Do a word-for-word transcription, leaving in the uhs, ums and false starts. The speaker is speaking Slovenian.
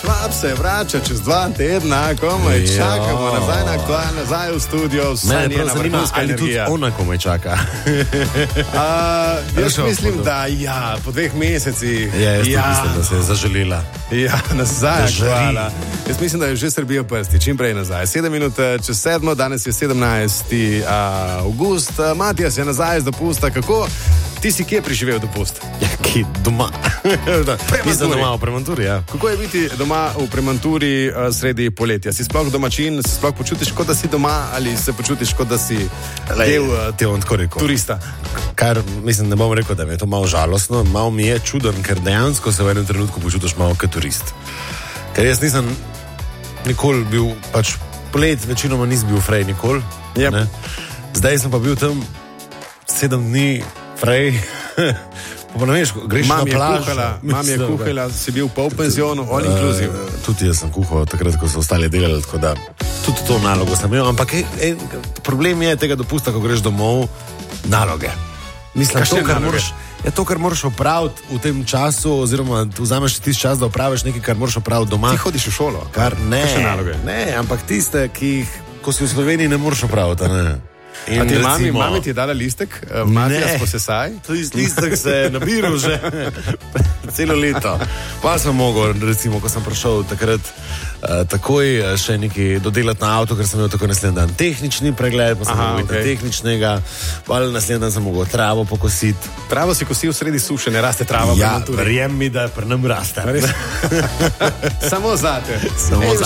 Klap se vrača čez dva tedna, komaj čakamo nazaj na aktualno, nazaj v studio, vse njena vrhunska energija. Ali tudi ona komaj čaka? uh, jaz Rešal, mislim, podo. da ja, po dveh mesecih. Ja, jaz ja. mislim, da se je zaželila. Ja, nazaj aktualna. Jaz mislim, da je že srbijo prsti, čim prej nazaj. Sedem minut čez sedmo, danes je sedemnajsti avgust. Matijas je nazaj z dopusta, kako? Ti si kje preživel dopust? Ja, ki doma. Mislim, doma v Premanturi, ja. Kako je biti doma v Premanturi uh, sredi poletja? Si sploh domačin, se sploh počutiš, kot da si doma, ali se počutiš, kot da si Lej, del uh, turista? Kar, mislim, ne bom rekel, da mi je to malo žalostno, malo mi je čuden, ker dejansko se v enem trenutku počutiš malo kot turist. Ker jaz nisem nikoli bil, pač polet večinoma nisem bil frej nikoli. Yep. Zdaj sem pa bil tam sedem dni frej. Pa ne veš, greš mam na plažo. Mam je kuhala, si bil pol penzionu, all inclusive. Uh, tudi jaz sem kuhal takrat, ko so ostali delali, tako da tudi to nalogo sem imel. Ampak en, en, problem je tega dopusta, ko greš domov, naloge. Mislim, to kar, moraš, je to, kar moraš opraviti v tem času, oziroma vzameš tisti čas, da opraviš nekaj, kar moraš opraviti doma. Ti hodiš v šolo? Kar ne, ne, ampak tiste, ki jih, ko si v Sloveniji, ne moraš opraviti, ne. In a ti recimo, mami, mami ti je dala listek, uh, Matijas posesaj? To je listek se je nabiral že celo leto. Pa sem mogel, recimo, ko sem prišel takrat uh, takoj še nekaj dodelati na avto, ker sem imel tako naslednji dan tehnični pregled, pa sem Aha, mogel okay. tehničnega, pa naslednji dan sem mogel travo pokositi. Travo si kosil sredi suše, ne raste trava. Ja, verjem mi, da pri nam raste. Samo zate. Samo zate.